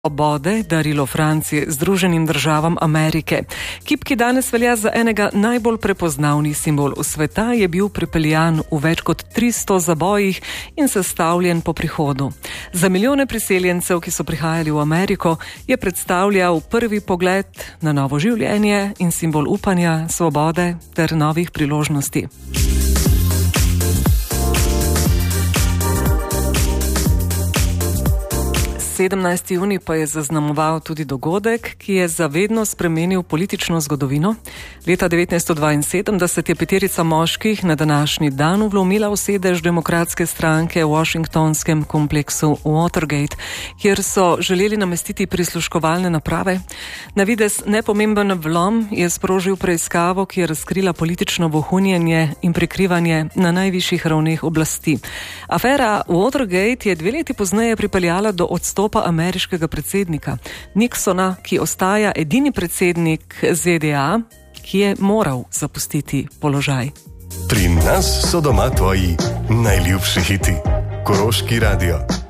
Svobode darilo Francije Združenim državam Amerike. Kip, ki danes velja za enega najbolj prepoznavnih simbolov sveta, je bil pripeljan v več kot 300 zabojih in sestavljen po prihodu. Za milijone priseljencev, ki so prihajali v Ameriko, je predstavljal prvi pogled na novo življenje in simbol upanja, svobode ter novih priložnosti. 17. junij pa je zaznamoval tudi dogodek, ki je zavedno spremenil politično zgodovino. Leta 1972 je peterica moških na današnji dan vlomila v sedež demokratske stranke v washingtonskem kompleksu Watergate, kjer so želeli namestiti prisluškovalne naprave. Na videz nepomemben vlom je sprožil preiskavo, ki je razkrila politično vohunjenje in prikrivanje na najvišjih ravneh oblasti. Afera Watergate je 2 leti pozneje pripeljala do odstopa ameriškega predsednika Nixona, ki ostaja edini predsednik ZDA, ki je moral zapustiti položaj. Pri nas so doma tvoji najljubši hiti. Koroški radio.